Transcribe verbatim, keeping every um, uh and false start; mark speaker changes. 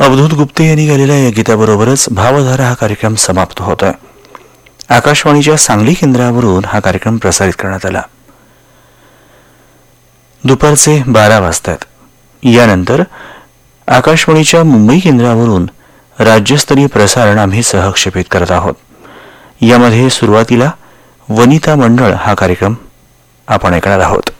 Speaker 1: अवधूत गुप्ते यांनी गायलेल्या या गीताबरोबरच भावधारा हा कार्यक्रम समाप्त होतोय. आकाशवाणीच्या सांगली केंद्रावरून हा कार्यक्रम प्रसारित करण्यात आला. दुपारचे बारा वाजतात. यानंतर आकाशवाणीच्या मुंबई केंद्रावरून राज्यस्तरीय प्रसारण आम्ही सहक्षेपित करत आहोत. यामध्ये सुरुवातीला वनिता मंडळ हा कार्यक्रम आपण ऐकणार आहोत.